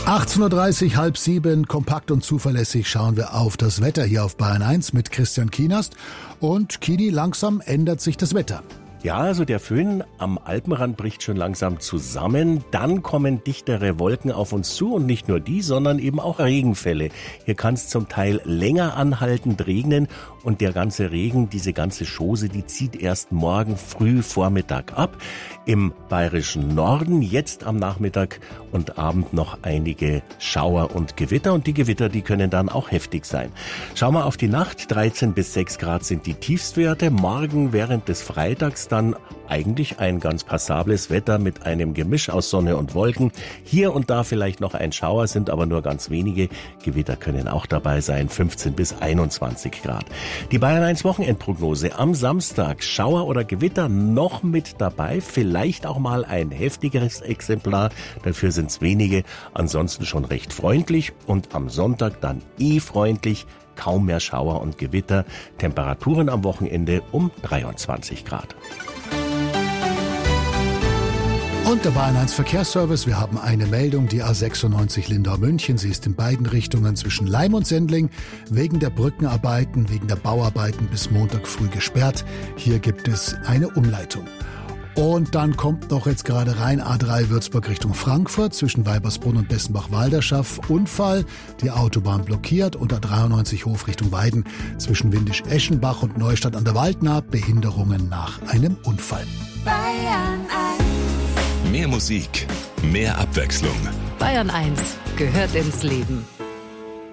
18.30 Uhr, halb sieben, kompakt und zuverlässig schauen wir auf das Wetter hier auf Bayern 1 mit Christian Kienast. Und Kini, langsam ändert sich das Wetter. Ja, also der Föhn am Alpenrand bricht schon langsam zusammen. Dann kommen dichtere Wolken auf uns zu und nicht nur die, sondern eben auch Regenfälle. Hier kann es zum Teil länger anhaltend regnen und der ganze Regen, diese ganze Chose, die zieht erst morgen früh Vormittag ab. Im bayerischen Norden jetzt am Nachmittag und Abend noch einige Schauer und Gewitter. Und die Gewitter, die können dann auch heftig sein. Schauen wir auf die Nacht. 13 bis 6 Grad sind die Tiefstwerte. Morgen während des Freitags dann eigentlich ein ganz passables Wetter mit einem Gemisch aus Sonne und Wolken. Hier und da vielleicht noch ein Schauer, sind aber nur ganz wenige. Gewitter können auch dabei sein, 15 bis 21 Grad. Die Bayern 1 Wochenendprognose am Samstag. Schauer oder Gewitter noch mit dabei, vielleicht auch mal ein heftigeres Exemplar. Dafür sind es wenige, ansonsten schon recht freundlich. Und am Sonntag dann freundlich. Kaum mehr Schauer und Gewitter. Temperaturen am Wochenende um 23 Grad. Und der Bayern 1 Verkehrsservice. Wir haben eine Meldung, die A96 Lindau-München. Sie ist in beiden Richtungen zwischen Laim und Sendling wegen der Brückenarbeiten, wegen der Bauarbeiten bis Montag früh gesperrt. Hier gibt es eine Umleitung. Und dann kommt noch jetzt gerade rein A3 Würzburg Richtung Frankfurt zwischen Weibersbrunn und Bessenbach-Walderschaff. Unfall, die Autobahn blockiert und A93 Hof Richtung Weiden zwischen Windisch-Eschenbach und Neustadt an der Waldnaht. Behinderungen nach einem Unfall. Bayern 1. Mehr Musik, mehr Abwechslung. Bayern 1 gehört ins Leben.